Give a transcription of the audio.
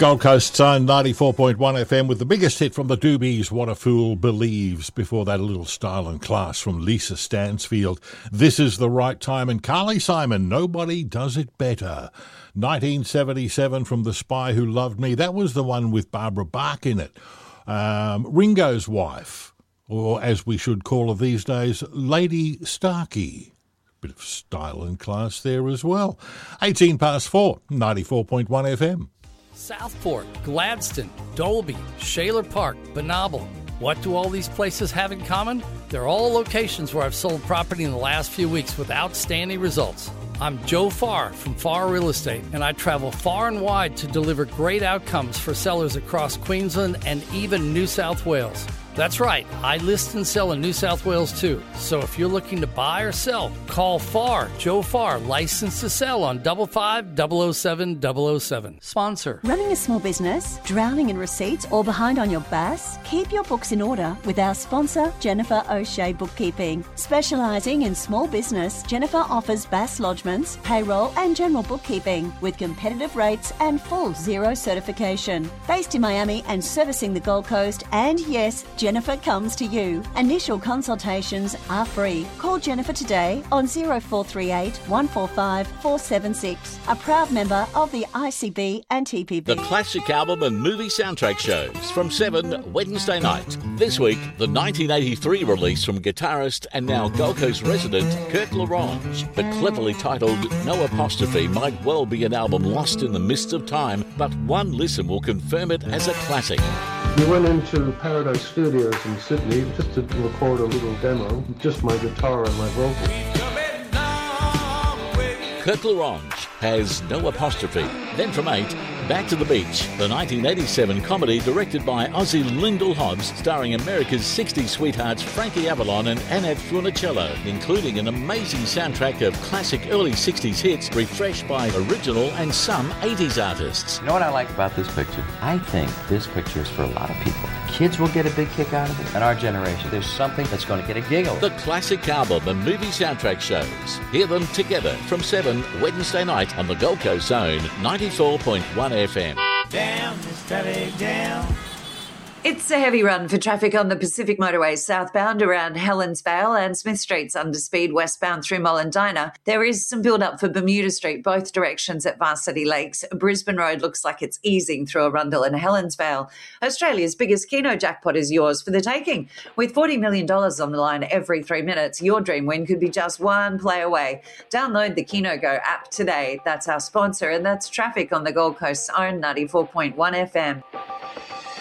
Gold Coast's own 94.1 FM with the biggest hit from the Doobies, What a Fool Believes. Before that, a little style and class from Lisa Stansfield. This is the Right Time. And Carly Simon, Nobody Does It Better. 1977 from The Spy Who Loved Me. That was the one with Barbara Bach in it. Ringo's wife, or as we should call her these days, Lady Starkey. Bit of style and class there as well. 18 past 4, 94.1 FM. Southport, Gladstone, Dolby, Shaler Park, Benable. What do all these places have in common? They're all locations where I've sold property in the last few weeks with outstanding results. I'm Joe Farr from Farr Real Estate, and I travel far and wide to deliver great outcomes for sellers across Queensland and even New South Wales. That's right, I list and sell in New South Wales too. So if you're looking to buy or sell, call Farr, Joe Farr, licensed to sell on 55-007-007. Sponsor. Running a small business, drowning in receipts or behind on your BAS? Keep your books in order with our sponsor, Jennifer O'Shea Bookkeeping. Specialising in small business, Jennifer offers BAS lodgements, payroll and general bookkeeping with competitive rates and full zero certification. Based in Miami and servicing the Gold Coast, and yes, Jennifer comes to you. Initial consultations are free. Call Jennifer today on 0438 145 476. A proud member of the ICB and TPB. The classic album and movie soundtrack shows from 7 Wednesday night. This week, the 1983 release from guitarist and now Gold Coast resident Kirk LaRange. The cleverly titled No Apostrophe might well be an album lost in the mists of time, but one listen will confirm it as a classic. We went into Paradise Studios in Sydney just to record a little demo, just my guitar and my vocals. Kirk LaRange has No Apostrophe. Then from 8, Back to the Beach, the 1987 comedy directed by Ozzie Lyndall Hobbs, starring America's 60s sweethearts Frankie Avalon and Annette Funicello, including an amazing soundtrack of classic early 60s hits refreshed by original and some 80s artists. You know what I like about this picture? I think this picture is for a lot of people. Kids will get a big kick out of it, and our generation, there's something that's going to get a giggle. The classic album and movie soundtrack shows. Hear them together from 7 Wednesday night on the Gold Coast Zone, 94.1 FM. Down, it's traffic down. It's a heavy run for traffic on the Pacific Motorway southbound around Helensvale and Smith Street's under speed westbound through Mollendina. There is some build-up for Bermuda Street, both directions at Varsity Lakes. Brisbane Road looks like it's easing through Arundel and Helensvale. Australia's biggest Keno jackpot is yours for the taking. With $40 million on the line every 3 minutes, your dream win could be just one play away. Download the Keno Go app today. That's our sponsor, and that's traffic on the Gold Coast's own 94.1 FM.